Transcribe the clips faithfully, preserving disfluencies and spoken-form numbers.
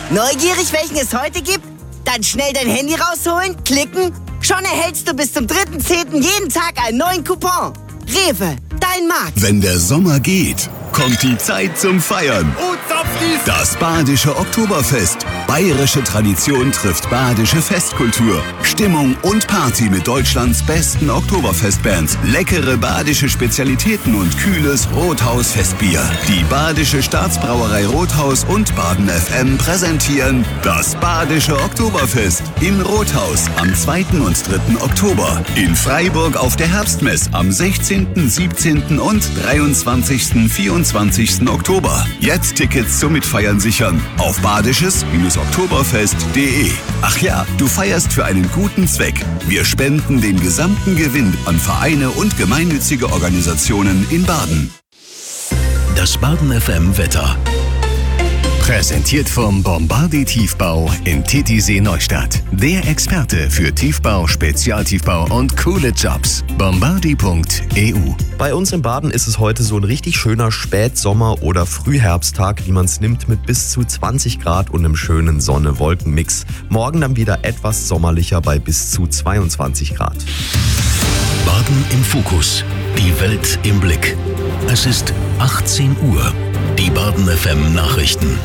Neugierig, welchen es heute gibt? Dann schnell dein Handy rausholen, klicken. Schon erhältst du bis zum dritten zehnten jeden Tag einen neuen Coupon. Rewe, dein Markt. Wenn der Sommer geht, kommt die Zeit zum Feiern. Das Badische Oktoberfest. Bayerische Tradition trifft badische Festkultur. Stimmung und Party mit Deutschlands besten Oktoberfestbands. Leckere badische Spezialitäten und kühles Rothaus-Festbier. Die Badische Staatsbrauerei Rothaus und Baden F M präsentieren das Badische Oktoberfest in Rothaus am zweiten und dritten Oktober. In Freiburg auf der Herbstmess am sechzehnten, siebzehnten und dreiundzwanzigsten, vierundzwanzigsten Oktober. Jetzt Tickets zum Mitfeiern sichern auf badisches Oktoberfest punkt de. Ach ja, du feierst für einen guten Zweck. Wir spenden den gesamten Gewinn an Vereine und gemeinnützige Organisationen in Baden. Das Baden F M Wetter. Präsentiert vom Bombardier Tiefbau in Titisee Neustadt. Der Experte für Tiefbau, Spezialtiefbau und coole Jobs. bombardier punkt e u. Bei uns in Baden ist es heute so ein richtig schöner Spätsommer- oder Frühherbsttag, wie man es nimmt, mit bis zu zwanzig Grad und einem schönen Sonne-Wolken-Mix. Morgen dann wieder etwas sommerlicher bei bis zu zweiundzwanzig Grad. Baden im Fokus. Die Welt im Blick. Es ist achtzehn Uhr. Die Baden F M Nachrichten.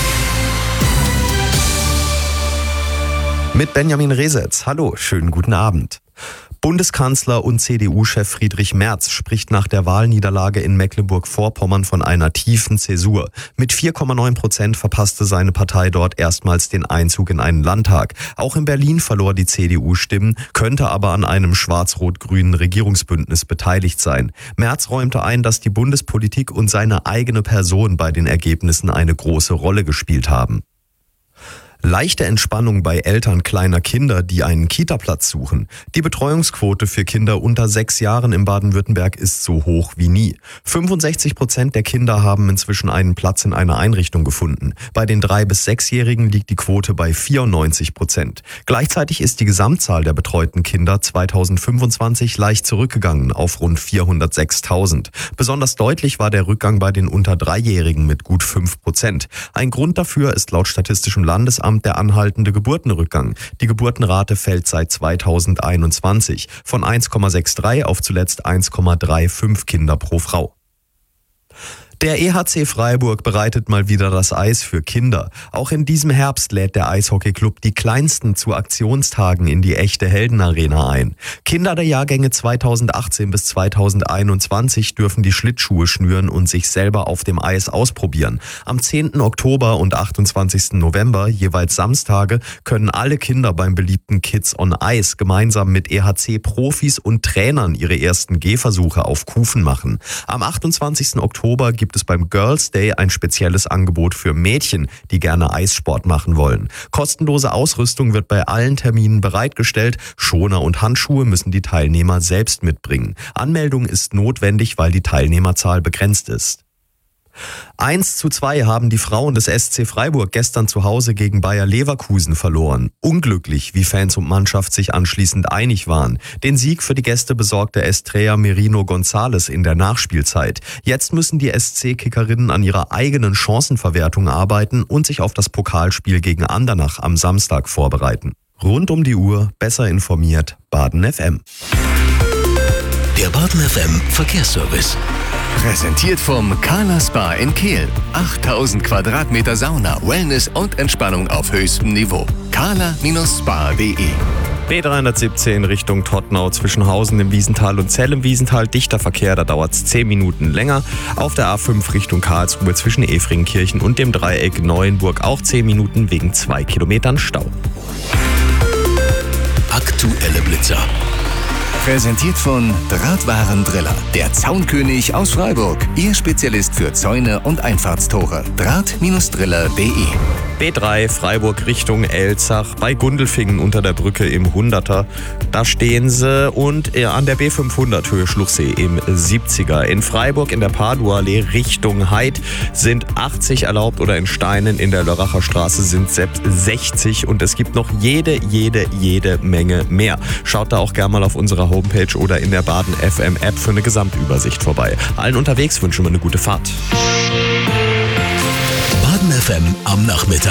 Mit Benjamin Resetz. Hallo, schönen guten Abend. Bundeskanzler und C D U-Chef Friedrich Merz spricht nach der Wahlniederlage in Mecklenburg-Vorpommern von einer tiefen Zäsur. Mit vier Komma neun Prozent verpasste seine Partei dort erstmals den Einzug in einen Landtag. Auch in Berlin verlor die C D U Stimmen, könnte aber an einem schwarz-rot-grünen Regierungsbündnis beteiligt sein. Merz räumte ein, dass die Bundespolitik und seine eigene Person bei den Ergebnissen eine große Rolle gespielt haben. Leichte Entspannung bei Eltern kleiner Kinder, die einen Kita-Platz suchen. Die Betreuungsquote für Kinder unter sechs Jahren in Baden-Württemberg ist so hoch wie nie. fünfundsechzig Prozent der Kinder haben inzwischen einen Platz in einer Einrichtung gefunden. Bei den drei- bis sechsjährigen liegt die Quote bei vierundneunzig Prozent. Gleichzeitig ist die Gesamtzahl der betreuten Kinder zweitausendfünfundzwanzig leicht zurückgegangen auf rund vierhundertsechstausend. Besonders deutlich war der Rückgang bei den unter Dreijährigen mit gut fünf Prozent. Ein Grund dafür ist laut Statistischem Landesamt der anhaltende Geburtenrückgang. Die Geburtenrate fällt seit zweitausendeinundzwanzig von eins Komma dreiundsechzig auf zuletzt eins Komma fünfunddreißig Kinder pro Frau. Der E H C Freiburg bereitet mal wieder das Eis für Kinder. Auch in diesem Herbst lädt der Eishockeyclub die Kleinsten zu Aktionstagen in die echte Heldenarena ein. Kinder der Jahrgänge zweitausendachtzehn bis zweitausendeinundzwanzig dürfen die Schlittschuhe schnüren und sich selber auf dem Eis ausprobieren. Am zehnten Oktober und achtundzwanzigsten November, jeweils Samstage, können alle Kinder beim beliebten Kids on Ice gemeinsam mit E H C-Profis und Trainern ihre ersten Gehversuche auf Kufen machen. Am achtundzwanzigsten Oktober gibt es beim Girls Day ein spezielles Angebot für Mädchen, die gerne Eissport machen wollen. Kostenlose Ausrüstung wird bei allen Terminen bereitgestellt. Schoner und Handschuhe müssen die Teilnehmer selbst mitbringen. Anmeldung ist notwendig, weil die Teilnehmerzahl begrenzt ist. eins zu zwei haben die Frauen des S C Freiburg gestern zu Hause gegen Bayer Leverkusen verloren. Unglücklich, wie Fans und Mannschaft sich anschließend einig waren. Den Sieg für die Gäste besorgte Estrella Merino González in der Nachspielzeit. Jetzt müssen die S C-Kickerinnen an ihrer eigenen Chancenverwertung arbeiten und sich auf das Pokalspiel gegen Andernach am Samstag vorbereiten. Rund um die Uhr, besser informiert, Baden F M. Der Baden F M Verkehrsservice. Präsentiert vom Carla Spa in Kehl. achttausend Quadratmeter Sauna, Wellness und Entspannung auf höchstem Niveau. carla Spa punkt de. B dreihundertsiebzehn Richtung Todtnau zwischen Hausen im Wiesental und Zell im Wiesental. Dichter Verkehr, da dauert es zehn Minuten länger. Auf der A fünf Richtung Karlsruhe zwischen Efringkirchen und dem Dreieck Neuenburg auch zehn Minuten wegen zwei Kilometern Stau. Aktuelle Blitzer. Präsentiert von Drahtwarendriller, der Zaunkönig aus Freiburg. Ihr Spezialist für Zäune und Einfahrtstore. Draht Driller punkt de. B drei Freiburg Richtung Elzach bei Gundelfingen unter der Brücke im Hunderter. Da stehen sie und an der B fünfhundert Höhe Schluchsee im siebziger. In Freiburg in der Paduallee Richtung Heid sind achtzig erlaubt oder in Steinen in der Lörracher Straße sind selbst sechzig und es gibt noch jede, jede, jede Menge mehr. Schaut da auch gerne mal auf unserer Homepage oder in der Baden F M App für eine Gesamtübersicht vorbei. Allen unterwegs wünschen wir eine gute Fahrt. Baden F M am Nachmittag.